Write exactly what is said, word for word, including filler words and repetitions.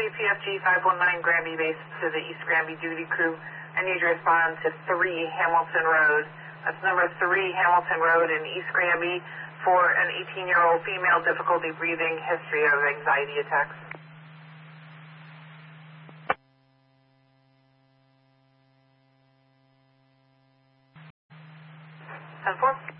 W P F G five one nine Granby base to the East Granby duty crew. I need to respond to three Hamilton Road. That's number three Hamilton Road in East Granby for an eighteen-year-old female, difficulty breathing, history of anxiety attacks. ten four.